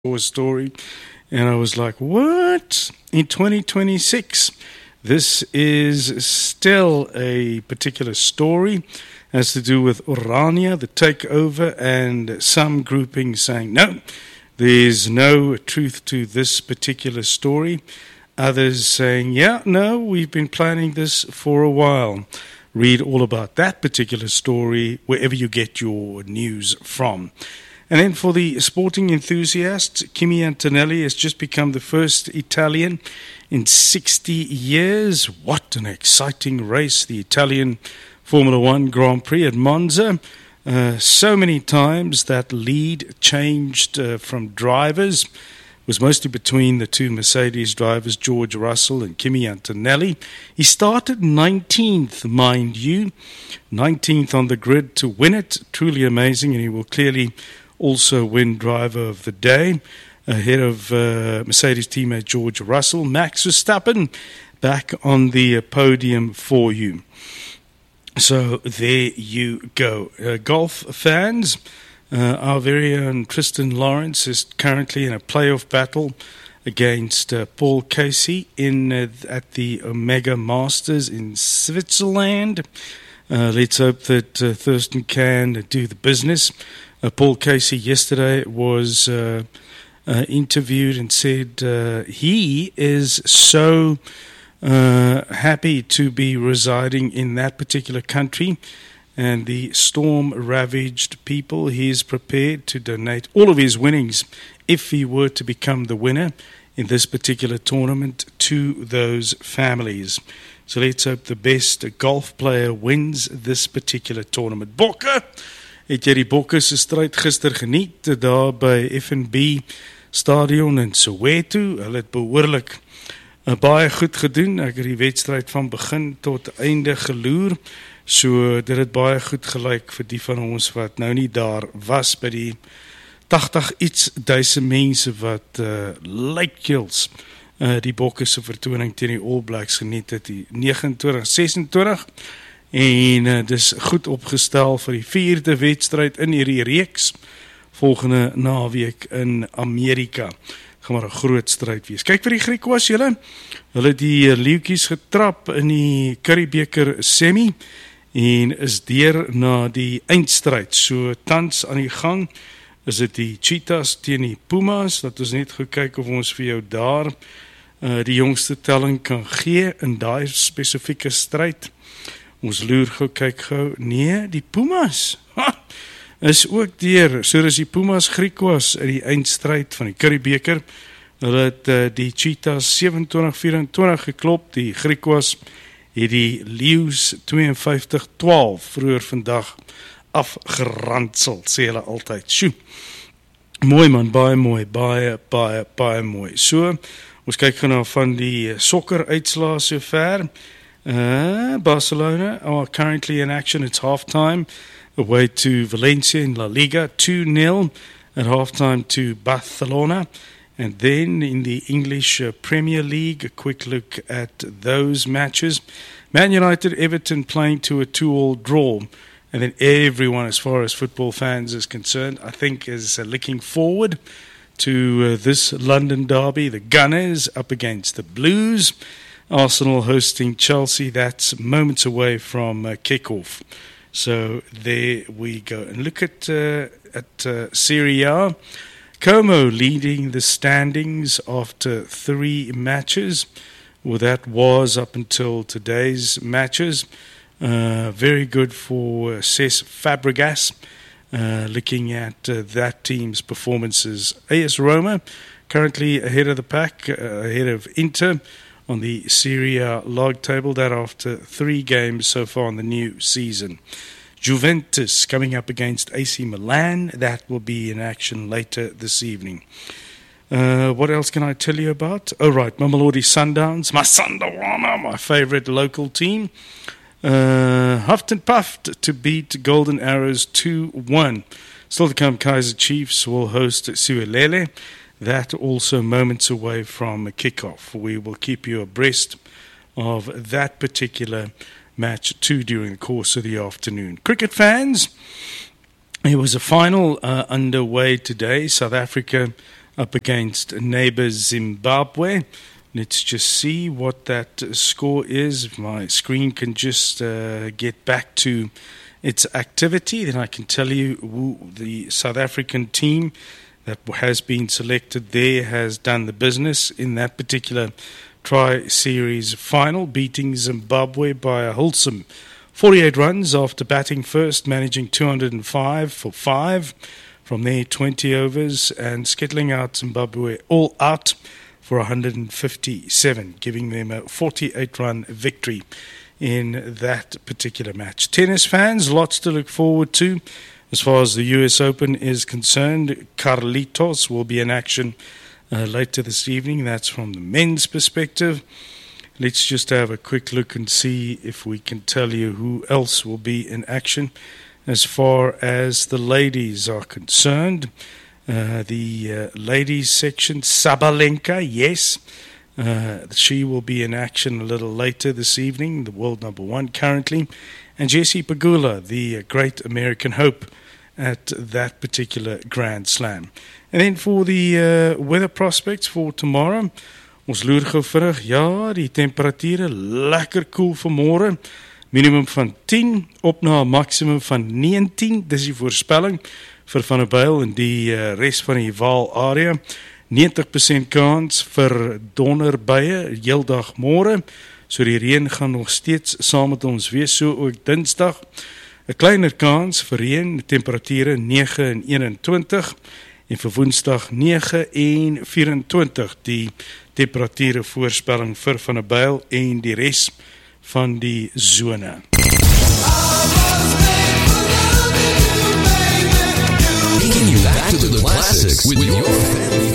saw a story and I was like, what? In 2026? This is still a particular story. Has to do with Orania, the takeover, and some groupings saying, no, there's no truth to this particular story. Others saying, yeah, no, we've been planning this for a while. Read all about that particular story wherever you get your news from. And then for the sporting enthusiasts, Kimi Antonelli has just become the first Italian in 60 years. What an exciting race, the Italian Formula One Grand Prix at Monza. So many times that lead changed from drivers. It was mostly between the two Mercedes drivers, George Russell and Kimi Antonelli. He started 19th, mind you, 19th on the grid to win it. Truly amazing, and he will clearly also win driver of the day ahead of Mercedes teammate George Russell. Max Verstappen back on the podium for you. So there you go. Golf fans, our very own Tristan Lawrence is currently in a playoff battle against Paul Casey at the Omega Masters in Switzerland. Let's hope that Thurston can do the business. Paul Casey yesterday was interviewed and said he is so happy to be residing in that particular country and the storm-ravaged people. He is prepared to donate all of his winnings, if he were to become the winner in this particular tournament, to those families. So let's hope the best golf player wins this particular tournament. Bokke! Het jy die Bokke se stryd gister geniet daar by FNB Stadion in Soweto? Hulle het behoorlik baie goed gedoen. Ek het die wedstryd van begin tot einde geloer. So dit het baie goed gelyk vir die van ons wat nou nie daar was by die 80,000 mense wat luidkeels die Bokke se vertoning teen die All Blacks geniet het, die 29-26. En dis goed opgestel vir die 4de wedstryd in hierdie reeks volgende naweek in Amerika. Gaan maar 'n groot stryd wees. Kyk vir die Griekwas julle. Hulle het die leeuetjies getrap in die Curriebeeker semi en is deur na die eindstryd. So tans aan die gang is dit die Cheetahs teen die Pumas. Dat ons net gekyk of ons vir jou daar die jongste telling kan gee in daai spesifieke stryd. Ons loer gou, kyk gou. Nee, die Pumas is ook deur. So is die Pumas Griekwas in die eindstryd van die Curriebeeker. Hulle het die Cheetahs 27-24 geklop. Die Griekwas het die Leeu's 52-12 vroeër vandag afgeransel, sê hulle altyd. Sjoe. Mooi man, baie mooi, baie mooi. So, ons kyk gou nou van die sokker uitslae so ver. Barcelona are currently in action. It's halftime away to Valencia in La Liga, 2-0 at halftime to Barcelona. And then in the English Premier League, a quick look at those matches. Man United, Everton playing to a 2-2 draw. And then everyone, as far as football fans is concerned, I think is looking forward to this London derby. The Gunners up against the Blues. Arsenal hosting Chelsea. That's moments away from kickoff. So there we go. And look at Serie A. Como leading the standings after 3 matches. Well, that was up until today's matches. Very good for Cesc Fabregas. Looking at that team's performances. AS Roma currently ahead of the pack, ahead of Inter on the Serie A log table, that after 3 games so far in the new season. Juventus coming up against AC Milan. That will be in action later this evening. What else can I tell you about? Oh, right, Mamelodi Sundowns. My Sundawana, my favorite local team. Huffed and puffed to beat Golden Arrows 2-1. Still to come, Kaizer Chiefs will host Siwelele. That also moments away from kickoff. We will keep you abreast of that particular match too during the course of the afternoon. Cricket fans, there was a final underway today. South Africa up against neighbour Zimbabwe. Let's just see what that score is. If my screen can just get back to its activity, then I can tell you who the South African team that has been selected there has done the business in that particular Tri-Series final, beating Zimbabwe by a wholesome 48 runs after batting first, managing 205 for 5. From there, 20 overs and skittling out Zimbabwe all out for 157, giving them a 48-run victory in that particular match. Tennis fans, lots to look forward to. As far as the US Open is concerned, Carlitos will be in action later this evening. That's from the men's perspective. Let's just have a quick look and see if we can tell you who else will be in action. As far as the ladies are concerned, the ladies section, Sabalenka, yes, she will be in action a little later this evening, the world number 1 currently, and Jessie Pegula, the great American hope at that particular Grand Slam. And then for the weather prospects for tomorrow, ons loer gou vinnig, ja, die temperature lekker koel vanmôre, minimum van 10 op na 'n maksimum van 19, dis die voorspelling vir Van der Byl en die res van die Vaal area. 90% kans vir donderbuie heeldag môre, so die reën gaan nog steeds saam met ons wees, so ook Dinsdag. 'n Kleiner kans vir reën, temperature 9 en 21, en vir Woensdag 9 en 24, die temperature voorspelling vir Van der Byl en die res van die zone. Taking you back to the classics with your family.